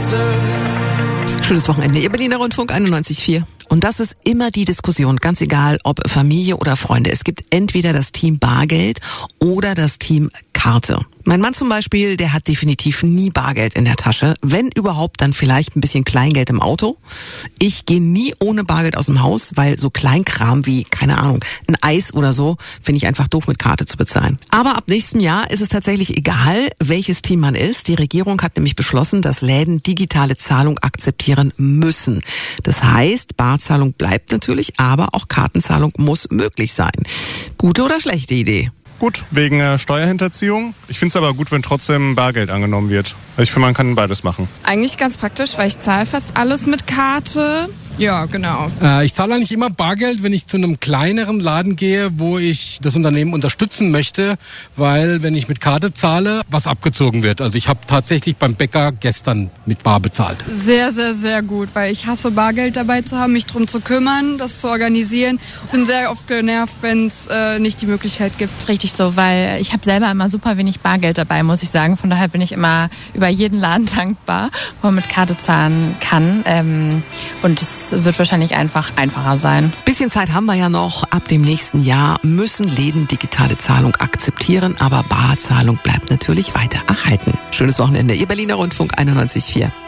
Schönes Wochenende, Ihr Berliner Rundfunk 91,4. Und das ist immer die Diskussion, ganz egal ob Familie oder Freunde. Es gibt entweder das Team Bargeld oder das Team Karte. Mein Mann zum Beispiel, der hat definitiv nie Bargeld in der Tasche. Wenn überhaupt, dann vielleicht ein bisschen Kleingeld im Auto. Ich gehe nie ohne Bargeld aus dem Haus, weil so Kleinkram wie, keine Ahnung, ein Eis oder so, finde ich einfach doof mit Karte zu bezahlen. Aber ab nächstem Jahr ist es tatsächlich egal, welches Team man ist. Die Regierung hat nämlich beschlossen, dass Läden digitale Zahlung akzeptieren müssen. Das heißt, Barzahlung bleibt natürlich, aber auch Kartenzahlung muss möglich sein. Gute oder schlechte Idee? Gut, wegen Steuerhinterziehung. Ich finde es aber gut, wenn trotzdem Bargeld angenommen wird. Ich finde, man kann beides machen. Eigentlich ganz praktisch, weil ich zahle fast alles mit Karte. Ja, genau. Ich zahle eigentlich immer Bargeld, wenn ich zu einem kleineren Laden gehe, wo ich das Unternehmen unterstützen möchte, weil wenn ich mit Karte zahle, was abgezogen wird. Also ich habe tatsächlich beim Bäcker gestern mit Bar bezahlt. Sehr, sehr, sehr gut, weil ich hasse Bargeld dabei zu haben, mich drum zu kümmern, das zu organisieren. Bin sehr oft genervt, wenn es nicht die Möglichkeit gibt. Richtig so, weil ich habe selber immer super wenig Bargeld dabei, muss ich sagen. Von daher bin ich immer über jeden Laden dankbar, wo man mit Karte zahlen kann. Und es wird wahrscheinlich einfacher sein. Bisschen Zeit haben wir ja noch. Ab dem nächsten Jahr müssen Läden digitale Zahlung akzeptieren, aber Barzahlung bleibt natürlich weiter erhalten. Schönes Wochenende, Ihr Berliner Rundfunk 91,4.